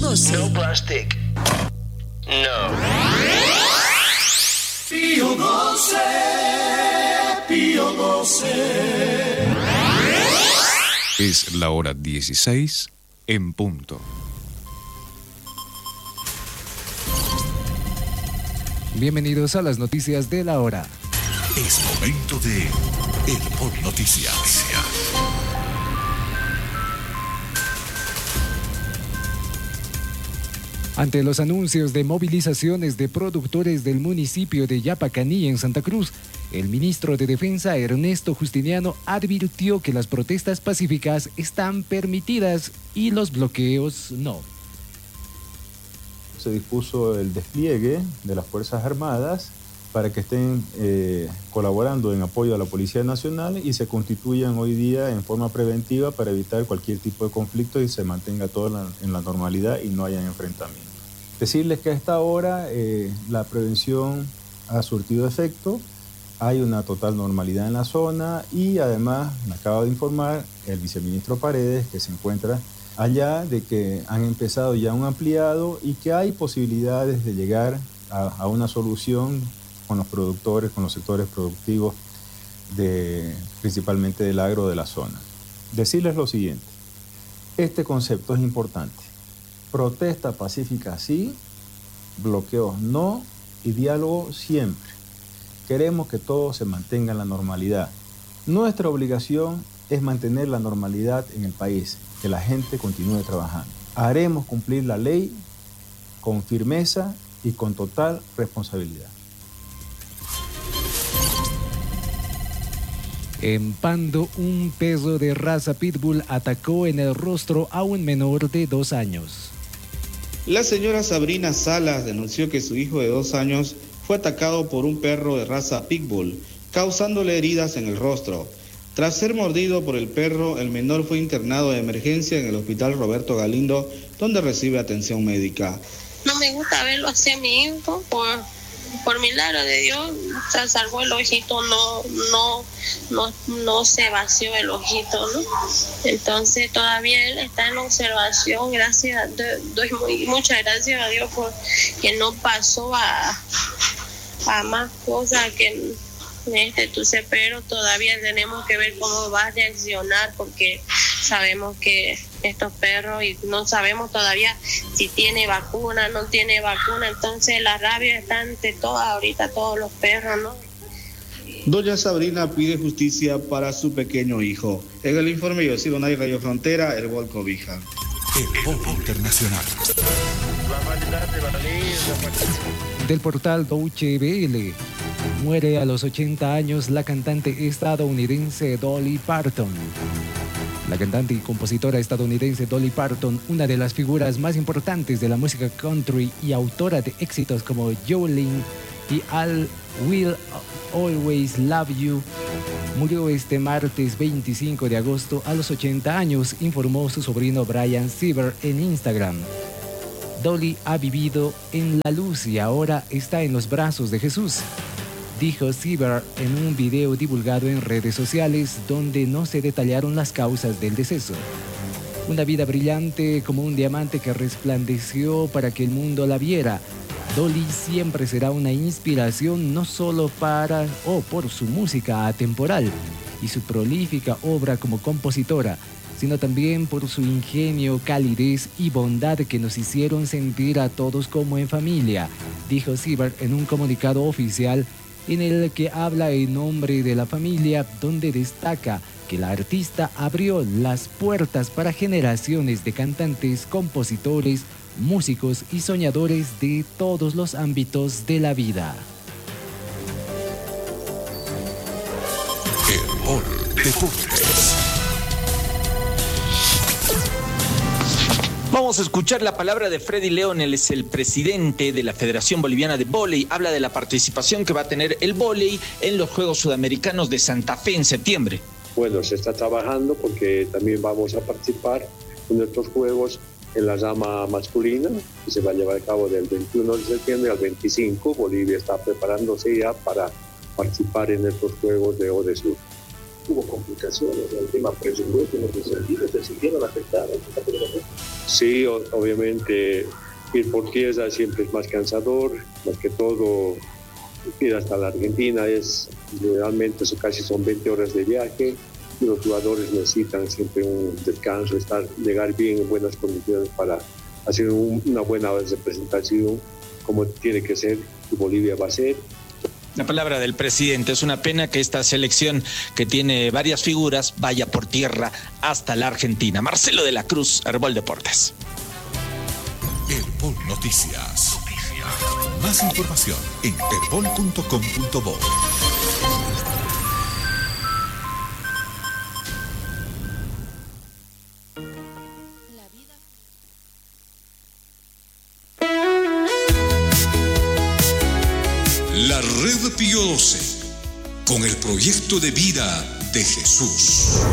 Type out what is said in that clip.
12. No plastic. No. Pío 12, Pío 12. Es la hora 16 en punto. Bienvenidos a las noticias de la hora. Es momento de El Pol Noticias. Ante los anuncios de movilizaciones de productores del municipio de Yapacaní en Santa Cruz, el ministro de Defensa, Ernesto Justiniano, advirtió que las protestas pacíficas están permitidas y los bloqueos no. Se dispuso el despliegue de las Fuerzas Armadas para que estén colaborando en apoyo a la Policía Nacional y se constituyan hoy día en forma preventiva para evitar cualquier tipo de conflicto y se mantenga todo en la normalidad y no hayan enfrentamientos. Decirles que a esta hora la prevención ha surtido efecto, hay una total normalidad en la zona y además me acaba de informar el viceministro Paredes, que se encuentra allá, de que han empezado ya un ampliado y que hay posibilidades de llegar a una solución con los productores, con los sectores productivos, principalmente del agro de la zona. Decirles lo siguiente, este concepto es importante. Protesta pacífica sí, bloqueos no y diálogo siempre. Queremos que todo se mantenga en la normalidad. Nuestra obligación es mantener la normalidad en el país, que la gente continúe trabajando. Haremos cumplir la ley con firmeza y con total responsabilidad. En Pando, un perro de raza pitbull atacó en el rostro a un menor de 2 años. La señora Sabrina Salas denunció que su hijo de 2 años fue atacado por un perro de raza pitbull, causándole heridas en el rostro. Tras ser mordido por el perro, el menor fue internado de emergencia en el Hospital Roberto Galindo, donde recibe atención médica. No me gusta verlo así a mi hijo, por milagro de Dios, se salvó el ojito, no se vació el ojito, ¿no? Entonces todavía él está en observación, doy muchas gracias a Dios por que no pasó a más cosas que entonces, pero todavía tenemos que ver cómo va a reaccionar, porque sabemos que estos perros, y no sabemos todavía si tiene vacuna, no tiene vacuna, entonces la rabia está ante ahorita todos los perros, ¿no? Doña Sabrina pide justicia para su pequeño hijo. En el informe yo sigo Nay Radio Frontera, el Gol Cobija. El Pol Internacional. Del portal Deutsche Welle, muere a los 80 años la cantante estadounidense Dolly Parton. La cantante y compositora estadounidense Dolly Parton, una de las figuras más importantes de la música country y autora de éxitos como Jolene y I Will Always Love You, murió este martes 25 de agosto a los 80 años, informó su sobrino Brian Sieber en Instagram. Dolly ha vivido en la luz y ahora está en los brazos de Jesús, dijo Sieber en un video divulgado en redes sociales donde no se detallaron las causas del deceso. Una vida brillante como un diamante que resplandeció para que el mundo la viera. Dolly siempre será una inspiración no solo por su música atemporal y su prolífica obra como compositora, sino también por su ingenio, calidez y bondad que nos hicieron sentir a todos como en familia, dijo Sieber en un comunicado oficial en el que habla en nombre de la familia, donde destaca que la artista abrió las puertas para generaciones de cantantes, compositores, músicos y soñadores de todos los ámbitos de la vida. El Pol Deportes. Vamos a escuchar la palabra de Freddy León, él es el presidente de la Federación Boliviana de Vóley. Habla de la participación que va a tener el vóley en los Juegos Sudamericanos de Santa Fe en septiembre. Bueno, se está trabajando porque también vamos a participar en estos Juegos en la rama masculina, que se va a llevar a cabo del 21 de septiembre al 25. Bolivia está preparándose ya para participar en estos Juegos de Odesur. hubo complicaciones en el tema presupuesto, en ese sentido, se sintieron afectados. Sí, obviamente ir por tierra siempre es más cansador, más que todo ir hasta la Argentina es realmente casi son 20 horas de viaje y los jugadores necesitan siempre un descanso, llegar bien en buenas condiciones para hacer una buena representación como tiene que ser y Bolivia va a ser. La palabra del presidente. Es una pena que esta selección, que tiene varias figuras, vaya por tierra hasta la Argentina. Marcelo de la Cruz, Herbol Deportes. Herbol Noticias. Más información en herbol.com.bo. La Red Pío XII, con el proyecto de vida de Jesús.